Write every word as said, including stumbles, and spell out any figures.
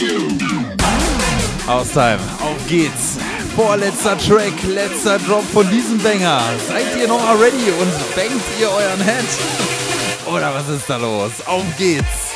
Haustime, auf geht's. Vorletzter Track, letzter Drop von diesem Banger. Seid ihr noch mal ready und bangt ihr euren Head? Oder was ist da los? Auf geht's.